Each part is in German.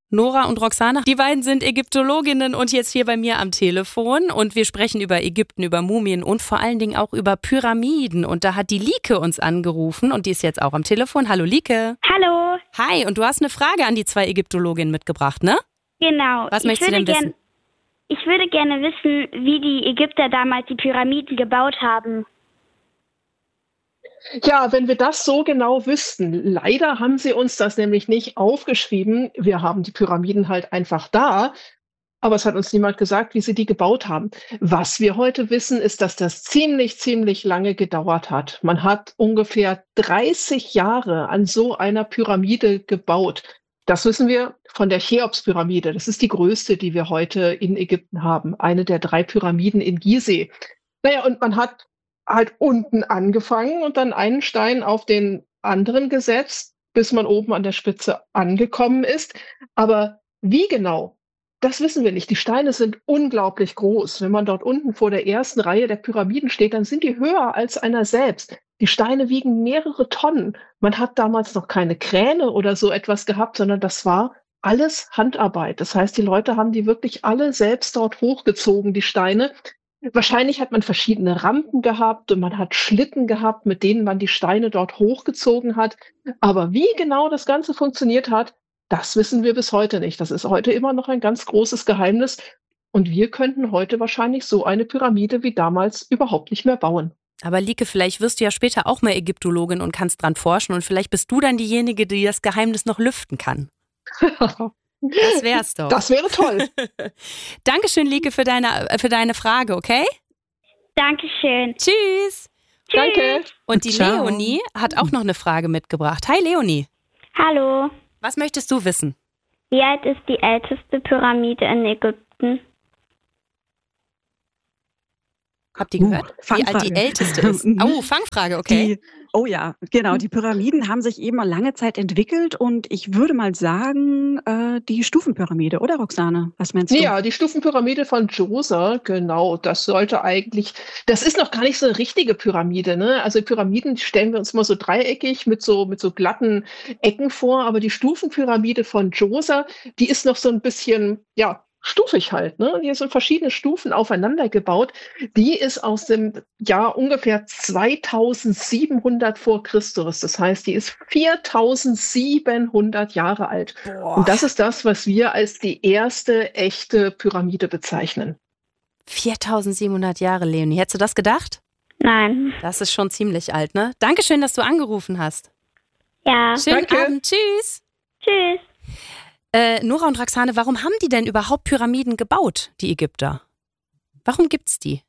Nora und Roxana, die beiden sind Ägyptologinnen und jetzt hier bei mir am Telefon. Und wir sprechen über Ägypten, über Mumien und vor allen Dingen auch über Pyramiden. Und da hat die Lieke uns angerufen und die ist jetzt auch am Telefon. Hallo Lieke. Hallo. Hi, und du hast eine Frage an die zwei Ägyptologinnen mitgebracht, ne? Genau. Was möchtest du denn wissen? Ich würde gerne wissen, wie die Ägypter damals die Pyramiden gebaut haben. Ja, wenn wir das so genau wüssten. Leider haben sie uns das nämlich nicht aufgeschrieben. Wir haben die Pyramiden halt einfach da, aber es hat uns niemand gesagt, wie sie die gebaut haben. Was wir heute wissen, ist, dass das ziemlich lange gedauert hat. Man hat ungefähr 30 Jahre an so einer Pyramide gebaut. Das wissen wir von der Cheops-Pyramide. Das ist die größte, die wir heute in Ägypten haben. Eine der 3 Pyramiden in Gizeh. Naja, und man hat halt unten angefangen und dann einen Stein auf den anderen gesetzt, bis man oben an der Spitze angekommen ist. Aber wie genau, das wissen wir nicht. Die Steine sind unglaublich groß. Wenn man dort unten vor der ersten Reihe der Pyramiden steht, dann sind die höher als einer selbst. Die Steine wiegen mehrere Tonnen. Man hat damals noch keine Kräne oder so etwas gehabt, sondern das war alles Handarbeit. Das heißt, die Leute haben die wirklich alle selbst dort hochgezogen, die Steine. Wahrscheinlich hat man verschiedene Rampen gehabt und man hat Schlitten gehabt, mit denen man die Steine dort hochgezogen hat. Aber wie genau das Ganze funktioniert hat, das wissen wir bis heute nicht. Das ist heute immer noch ein ganz großes Geheimnis. Und wir könnten heute wahrscheinlich so eine Pyramide wie damals überhaupt nicht mehr bauen. Aber Lieke, vielleicht wirst du ja später auch mal Ägyptologin und kannst dran forschen und vielleicht bist du dann diejenige, die das Geheimnis noch lüften kann. Das wär's doch. Das wäre toll. Dankeschön, Lieke, für deine Frage, okay? Dankeschön. Tschüss. Danke. Und die Ciao. Leonie hat auch noch eine Frage mitgebracht. Hi, Leonie. Hallo. Was möchtest du wissen? Wie alt ist die älteste Pyramide in Ägypten? Habt ihr gehört? Wie alt Fangfrage. die älteste ist? Oh, Fangfrage, okay. Die Pyramiden haben sich eben mal lange Zeit entwickelt und ich würde mal sagen, die Stufenpyramide, oder Roxane? Was meinst du? Ja, die Stufenpyramide von Djoser, genau, das ist noch gar nicht so eine richtige Pyramide, ne? Also Pyramiden die stellen wir uns immer so dreieckig mit so glatten Ecken vor, aber die Stufenpyramide von Djoser, die ist noch so ein bisschen, ja, stufig halt, ne? Die sind verschiedene Stufen aufeinander gebaut. Die ist aus dem Jahr ungefähr 2700 vor Christus. Das heißt, die ist 4700 Jahre alt. Boah. Und das ist das, was wir als die erste echte Pyramide bezeichnen. 4700 Jahre, Leonie. Hättest du das gedacht? Nein. Das ist schon ziemlich alt, ne? Dankeschön, dass du angerufen hast. Ja. Schönen Danke. Abend. Tschüss. Tschüss. Nora und Roxane, warum haben die denn überhaupt Pyramiden gebaut, die Ägypter? Warum gibt's die?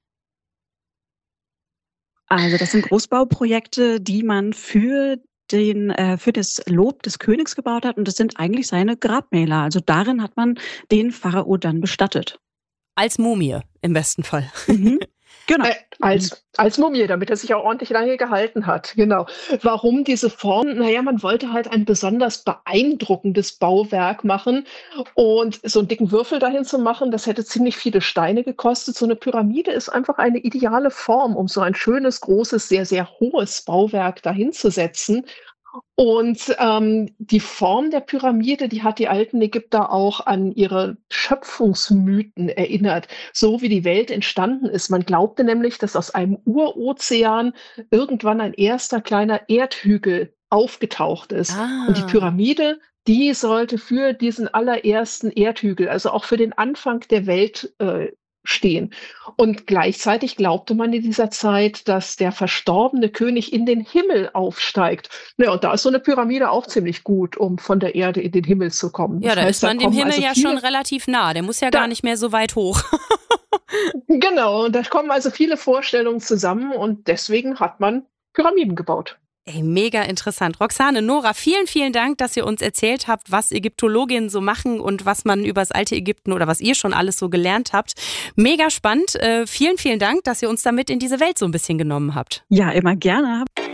Also das sind Großbauprojekte, die man für das Lob des Königs gebaut hat und das sind eigentlich seine Grabmäler. Also darin hat man den Pharao dann bestattet. Als Mumie, im besten Fall. Genau. Als Mumie, damit er sich auch ordentlich lange gehalten hat. Genau. Warum diese Form? Naja, man wollte halt ein besonders beeindruckendes Bauwerk machen. Und so einen dicken Würfel dahin zu machen, das hätte ziemlich viele Steine gekostet. So eine Pyramide ist einfach eine ideale Form, um so ein schönes, großes, sehr hohes Bauwerk dahin zu setzen. Und die Form der Pyramide, die hat die alten Ägypter auch an ihre Schöpfungsmythen erinnert, so wie die Welt entstanden ist. Man glaubte nämlich, dass aus einem Urozean irgendwann ein erster kleiner Erdhügel aufgetaucht ist. Ah. Und die Pyramide, die sollte für diesen allerersten Erdhügel, also auch für den Anfang der Welt stehen. Und gleichzeitig glaubte man in dieser Zeit, dass der verstorbene König in den Himmel aufsteigt. Ja, und da ist so eine Pyramide auch ziemlich gut, um von der Erde in den Himmel zu kommen. Ja, Das da heißt, ist man dem kommen Himmel also ja viele- schon relativ nah. Der muss ja gar nicht mehr so weit hoch. Genau, und da kommen also viele Vorstellungen zusammen und deswegen hat man Pyramiden gebaut. Ey, mega interessant. Roxane, Nora, vielen Dank, dass ihr uns erzählt habt, was Ägyptologinnen so machen und was man über das alte Ägypten oder was ihr schon alles so gelernt habt. Mega spannend. Vielen Dank, dass ihr uns damit in diese Welt so ein bisschen genommen habt. Ja, immer gerne.